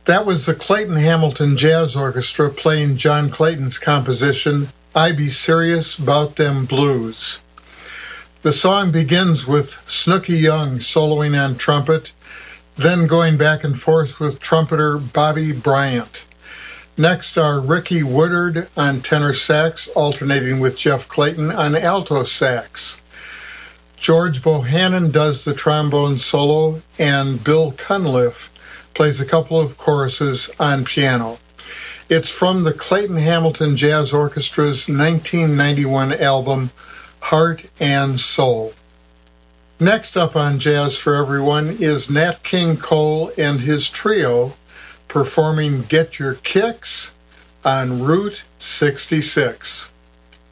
That was the Clayton Hamilton Jazz Orchestra playing John Clayton's composition, I Be Serious 'Bout Them Blues. The song begins with Snooky Young soloing on trumpet, then going back and forth with trumpeter Bobby Bryant. Next are Ricky Woodard on tenor sax, alternating with Jeff Clayton on alto sax. George Bohannon does the trombone solo, and Bill Cunliffe plays a couple of choruses on piano. It's from the Clayton Hamilton Jazz Orchestra's 1991 album, Heart and Soul. Next up on Jazz for Everyone is Nat King Cole and his trio performing Get Your Kicks on Route 66.